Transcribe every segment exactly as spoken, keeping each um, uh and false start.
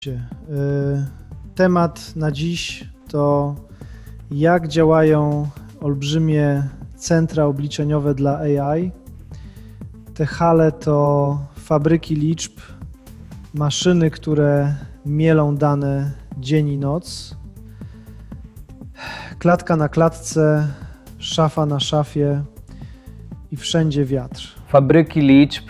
Temat na dziś to jak działają olbrzymie centra obliczeniowe dla A I. Te hale to fabryki liczb, maszyny, które mielą dane dzień i noc, klatka na klatce, szafa na szafie i wszędzie wiatr. Fabryki liczb,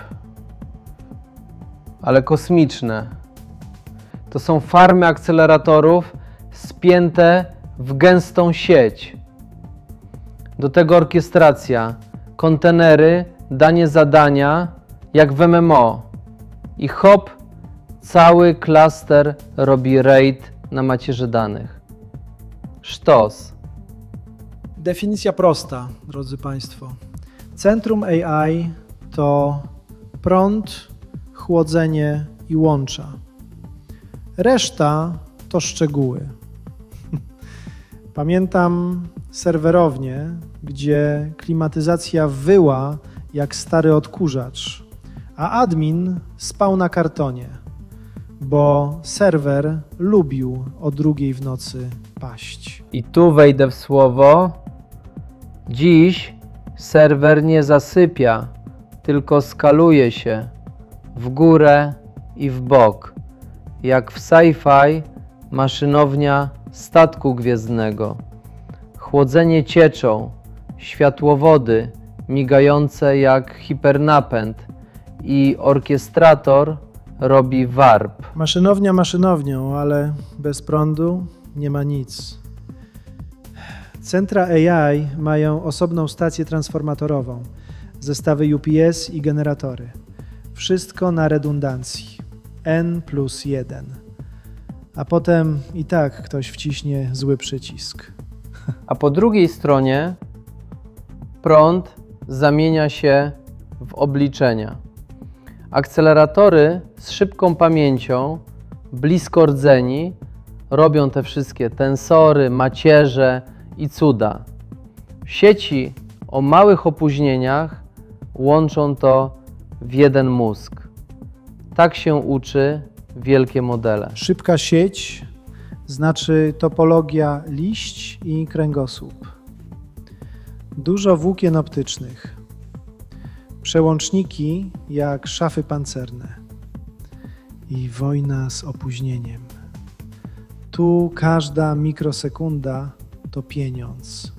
ale kosmiczne. To są farmy akceleratorów spięte w gęstą sieć. Do tego orkiestracja, kontenery, danie zadania, jak w M M O. I hop, cały klaster robi raid na macierzy danych. Sztos. Definicja prosta, drodzy Państwo. Centrum A I to prąd, chłodzenie i łącza. Reszta to szczegóły. Pamiętam serwerownię, gdzie klimatyzacja wyła jak stary odkurzacz, a admin spał na kartonie, bo serwer lubił o drugiej w nocy paść. I tu wejdę w słowo. Dziś serwer nie zasypia, tylko skaluje się w górę i w bok. Jak w sci-fi maszynownia statku gwiezdnego. Chłodzenie cieczą, światłowody migające jak hipernapęd i orkiestrator robi warp. Maszynownia maszynownią, ale bez prądu nie ma nic. Centra A I mają osobną stację transformatorową, zestawy U P S i generatory. Wszystko na redundancji. N plus jeden. A potem i tak ktoś wciśnie zły przycisk. A po drugiej stronie prąd zamienia się w obliczenia. Akceleratory z szybką pamięcią, blisko rdzeni, robią te wszystkie tensory, macierze i cuda. Sieci o małych opóźnieniach łączą to w jeden mózg. Tak się uczy wielkie modele. Szybka sieć znaczy topologia liść i kręgosłup. Dużo włókien optycznych. Przełączniki jak szafy pancerne. I wojna z opóźnieniem. Tu każda mikrosekunda to pieniądz.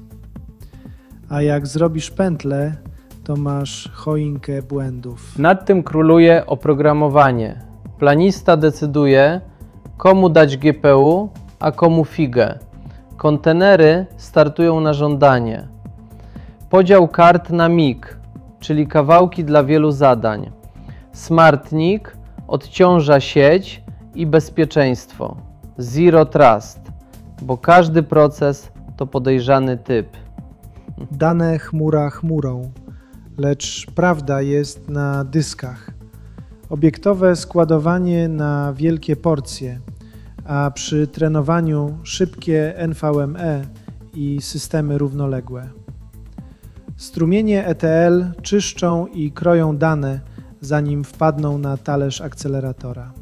A jak zrobisz pętlę, to masz choinkę błędów. Nad tym króluje oprogramowanie. Planista decyduje, komu dać G P U, a komu figę. Kontenery startują na żądanie. Podział kart na M I G, czyli kawałki dla wielu zadań. Smartnik odciąża sieć i bezpieczeństwo. Zero Trust, bo każdy proces to podejrzany typ. Dane chmura chmurą, lecz prawda jest na dyskach. Obiektowe składowanie na wielkie porcje, a przy trenowaniu szybkie N V M E i systemy równoległe. Strumienie E T L czyszczą i kroją dane, zanim wpadną na talerz akceleratora.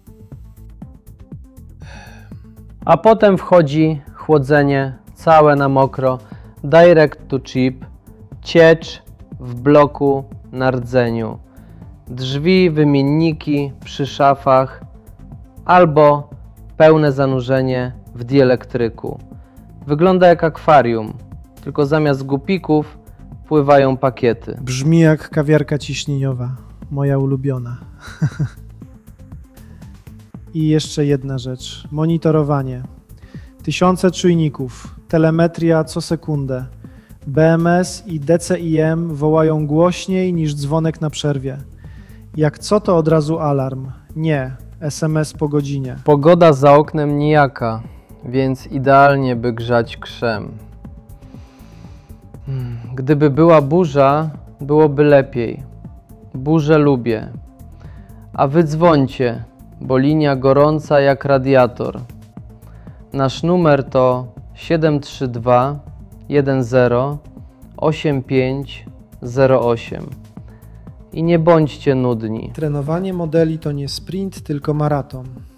A potem wchodzi chłodzenie całe na mokro, direct to chip, ciecz w bloku na rdzeniu, drzwi, wymienniki przy szafach albo pełne zanurzenie w dielektryku. Wygląda jak akwarium, tylko zamiast gupików pływają pakiety. Brzmi jak kawiarka ciśnieniowa, moja ulubiona. I jeszcze jedna rzecz. Monitorowanie. Tysiące czujników, telemetria co sekundę. B M S i D C I M wołają głośniej niż dzwonek na przerwie. Jak co, to od razu alarm. Nie, S M S po godzinie. Pogoda za oknem nijaka, więc idealnie by grzać krzem. Gdyby była burza, byłoby lepiej. Burzę lubię. A wy dzwońcie, bo linia gorąca jak radiator. Nasz numer to siedem trzy dwa jeden zero osiem pięć zero osiem. I nie bądźcie nudni. Trenowanie modeli to nie sprint, tylko maraton.